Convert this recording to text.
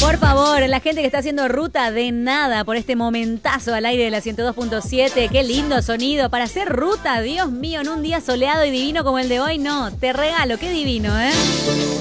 Por favor, la gente que está haciendo ruta, de nada por este momentazo al aire de la 102.7. Qué lindo sonido para hacer ruta, Dios mío, en un día soleado y divino como el de hoy. No, te regalo, qué divino, ¿eh?